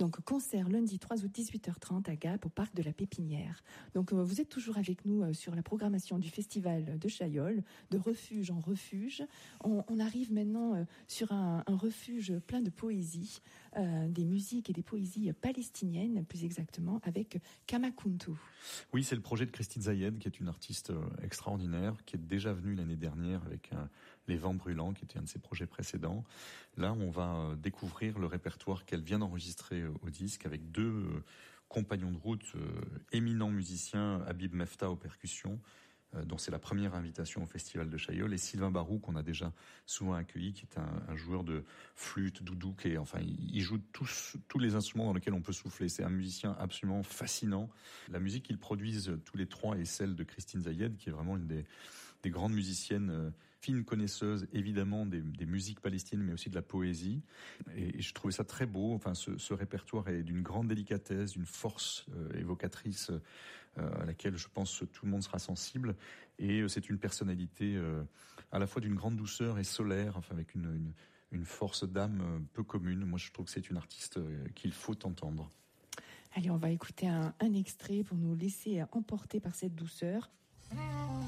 Donc concert lundi 3 août 18h30 à Gap au parc de la Pépinière. Donc vous êtes toujours avec nous sur la programmation du festival de Chaillol, de refuge en refuge. On arrive maintenant sur un refuge plein de poésie, des musiques et des poésies palestiniennes plus exactement, avec Kamakuntu. Oui, c'est le projet de Christine Zayed, qui est une artiste extraordinaire, qui est déjà venue l'année dernière avec Les Vents Brûlants, qui était un de ses projets précédents. Là, on va découvrir le répertoire qu'elle vient d'enregistrer au disque avec deux compagnons de route, éminents musiciens, Habib Mefta aux percussions, dont c'est la première invitation au Festival de Chaillol, et Sylvain Barou, qu'on a déjà souvent accueilli, qui est un joueur de flûte, doudouk, et enfin, il joue tous les instruments dans lesquels on peut souffler. C'est un musicien absolument fascinant. La musique qu'ils produisent tous les trois est celle de Christine Zayed, qui est vraiment une des grandes musiciennes, fines connaisseuses évidemment des musiques palestiniennes, mais aussi de la poésie. Et je trouvais ça très beau. Enfin, ce répertoire est d'une grande délicatesse, d'une force évocatrice à laquelle je pense tout le monde sera sensible. Et c'est une personnalité à la fois d'une grande douceur et solaire, enfin avec une force d'âme peu commune. Moi, je trouve que c'est une artiste qu'il faut entendre. Allez, on va écouter un extrait pour nous laisser emporter par cette douceur.